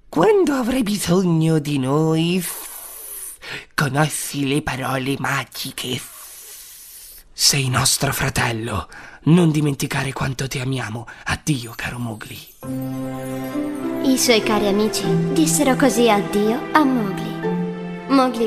Quando avrai bisogno di noi, conosci le parole magiche. Sei nostro fratello. Non dimenticare quanto ti amiamo. Addio, caro Mowgli. I suoi cari amici dissero così addio a Mowgli. Mowgli